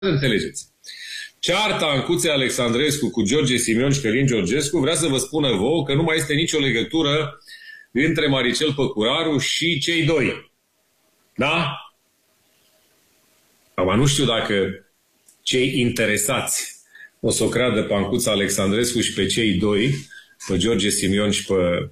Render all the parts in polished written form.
înțelegeți. Cearta Ancuței Alexandrescu cu George Simion și Călin Georgescu vrea să vă spună vouă că nu mai este nicio legătură între Maricel Păcuraru și cei doi. Da? Acum nu știu dacă cei interesați o să o creadă pe Ancuța Alexandrescu și pe cei doi, pe George Simion și pe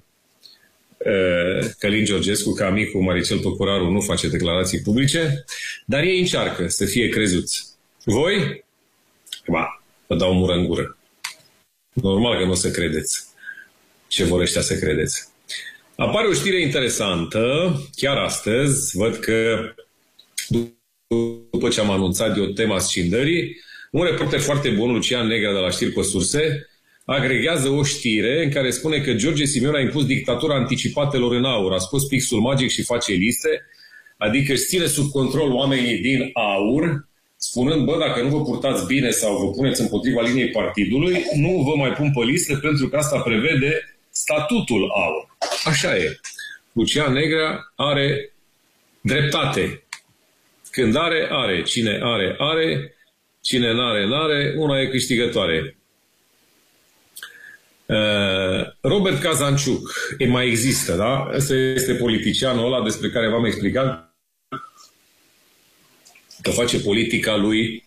Călin Georgescu, că amicul Maricel Păcuraru nu face declarații publice, dar ei încearcă să fie crezuți. Voi? Ba, vă dau mură în gură. Normal că nu o să credeți ce vor ăștia să credeți. Apare o știre interesantă, chiar astăzi, văd că după ce am anunțat eu tema scindării, un reporter foarte bun, Lucian Negra de la Știri cu Surse, agregează o știre în care spune că George Simion a impus dictatura anticipatelor în aur, a spus pixul magic și face liste, adică își ține sub control oamenii din aur, spunând, bă, dacă nu vă purtați bine sau vă puneți împotriva liniei partidului, nu vă mai pun pe listă pentru că asta prevede statutul aur. Așa e. Lucian Negra are dreptate. Când are, are. Cine are, are. Cine n-are, n-are. Una e câștigătoare. Robert Cazanciuc mai există, da? Ăsta este politicianul ăla despre care v-am explicat că face politica lui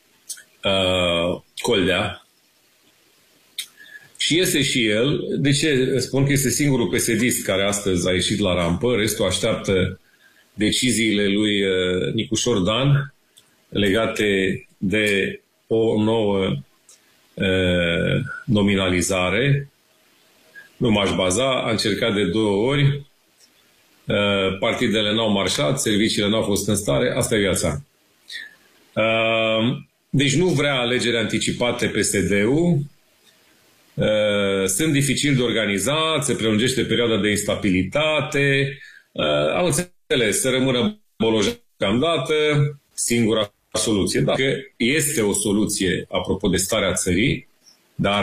Coldea. Și iese și el. De ce spun că este singurul PSD-ist care astăzi a ieșit la rampă? Restul așteaptă deciziile lui Nicușor Dan legate de o nouă nominalizare. Nu m-aș baza, a încercat de 2 ori, partidele n-au marșat, serviciile n-au fost în stare, asta e viața. Deci nu vrea alegeri anticipate PSD-ul, sunt dificil de organizat, se prelungește perioada de instabilitate, am înțeles, să rămână Bolojan deocamdată, singura soluție. Dacă este o soluție, apropo de starea țării, dar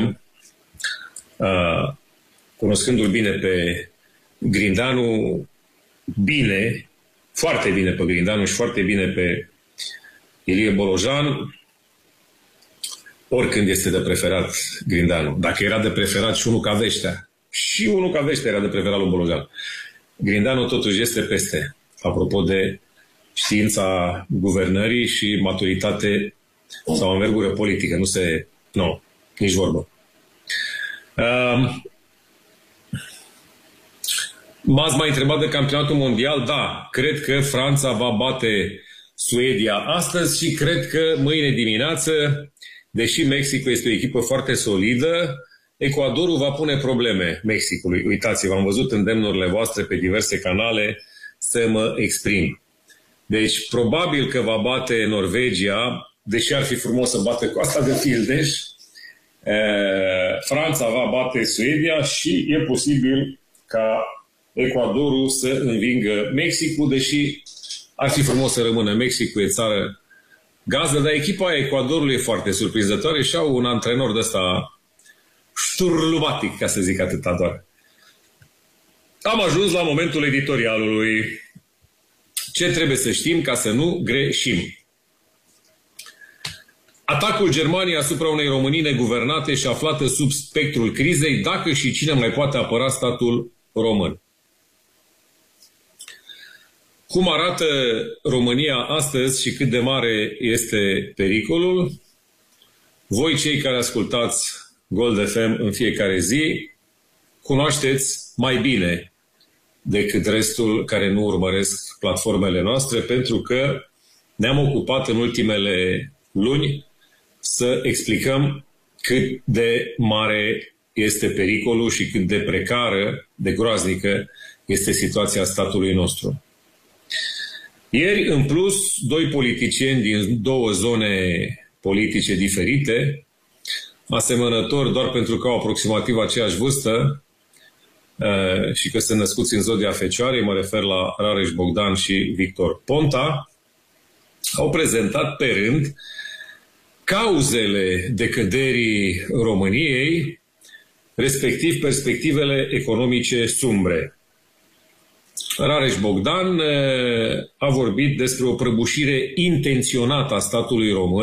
cunoscându-l bine pe Grindanu, bine, foarte bine pe Grindanu și foarte bine pe Ilie Bolojan, oricând este de preferat Grindanu. Dacă era de preferat și unul ca Veștea, și unul ca Veștea era de preferat lui Bolojan. Grindanu totuși este peste, apropo de știința guvernării și maturitate sau învergură politică. Nu, nici vorbă. M-ați mai întrebat de campionatul mondial? Da, cred că Franța va bate Suedia astăzi și cred că mâine dimineață, deși Mexicul este o echipă foarte solidă, Ecuadorul va pune probleme Mexicului. Uitați-vă, am văzut îndemnurile voastre pe diverse canale să mă exprim. Deci, probabil că va bate Norvegia, deși ar fi frumos să bată Coasta de Fildeș, Franța va bate Suedia și e posibil ca Ecuadorul să învingă Mexicul, deși ar fi frumos să rămână Mexicul, e țară gazdă, dar echipa Ecuadorului e foarte surprinzătoare și au un antrenor de ăsta șturlubatic, ca să zic atâta doar. Am ajuns la momentul editorialului. Ce trebuie să știm ca să nu greșim? Atacul Germaniei asupra unei Românii neguvernate și aflată sub spectrul crizei, dacă și cine mai poate apăra statul român. Cum arată România astăzi și cât de mare este pericolul? Voi, cei care ascultați Gold FM în fiecare zi, cunoașteți mai bine decât restul care nu urmăresc platformele noastre, pentru că ne-am ocupat în ultimele luni să explicăm cât de mare este pericolul și cât de precară, de groaznică este situația statului nostru. Ieri, în plus, 2 politicieni din 2 zone politice diferite, asemănători doar pentru că au aproximativ aceeași vârstă și că sunt născuți în zodia Fecioarei, mă refer la Rareș Bogdan și Victor Ponta, au prezentat pe rând cauzele decăderii României, respectiv perspectivele economice sumbre. Rareș Bogdan a vorbit despre o prăbușire intenționată a statului român